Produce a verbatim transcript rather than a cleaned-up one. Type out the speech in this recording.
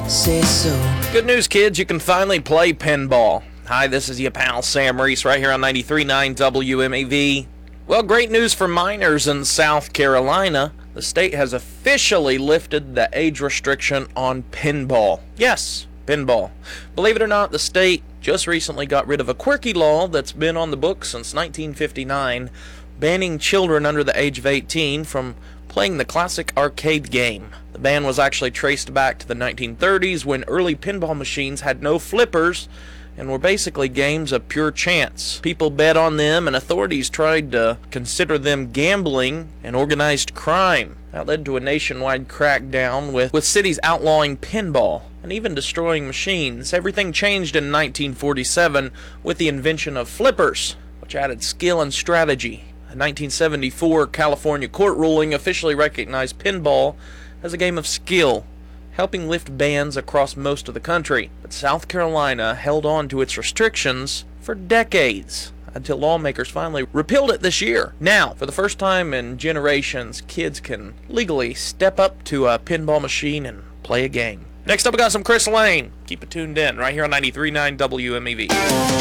say so. Good news, kids, you can finally play pinball. Hi, this is your pal Sam Reese right here on ninety-three point nine W M A V. Well, great news for minors in South Carolina. The state has officially lifted the age restriction on pinball. Yes, pinball. Believe it or not, the state just recently got rid of a quirky law that's been on the books since nineteen fifty-nine, banning children under the age of eighteen from playing the classic arcade game. The ban was actually traced back to the nineteen thirties when early pinball machines had no flippers and were basically games of pure chance. People bet on them, and authorities tried to consider them gambling and organized crime. That led to a nationwide crackdown with, with cities outlawing pinball and even destroying machines. Everything changed in nineteen forty-seven with the invention of flippers, which added skill and strategy. A nineteen seventy-four California court ruling officially recognized pinball as a game of skill, helping lift bans across most of the country. But South Carolina held on to its restrictions for decades until lawmakers finally repealed it this year. Now, for the first time in generations, kids can legally step up to a pinball machine and play a game. Next up, we got some Chris Lane. Keep it tuned in right here on ninety-three point nine W M E V.